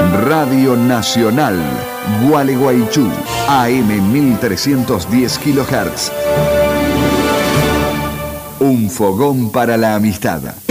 Radio Nacional, Gualeguaychú, AM 1310 kHz. Un fogón para la amistad.